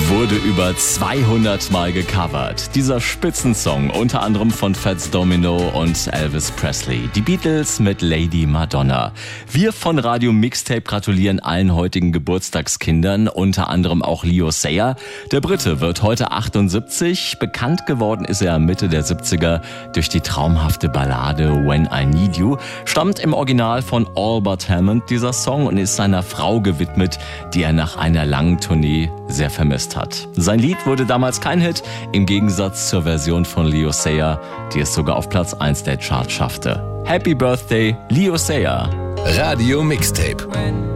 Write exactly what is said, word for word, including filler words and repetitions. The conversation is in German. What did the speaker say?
wurde über zweihundert Mal gecovert. Dieser Spitzensong, unter anderem von Fats Domino und Elvis Presley. Die Beatles mit Lady Madonna. Wir von Radio Mixtape gratulieren allen heutigen Geburtstagskindern, unter anderem auch Leo Sayer. Der Brite wird heute achtundsiebzig. Bekannt geworden ist er Mitte der siebziger durch die traumhafte Ballade When I Need You. Stammt im Original von Albert Hammond, dieser Song, und ist seiner Frau gewidmet, die er nach einer langen Tournee sehr vermisst hat. Sein Lied wurde damals kein Hit, im Gegensatz zur Version von Leo Sayer, die es sogar auf Platz eins der Charts schaffte. Happy Birthday, Leo Sayer. Radio Mixtape.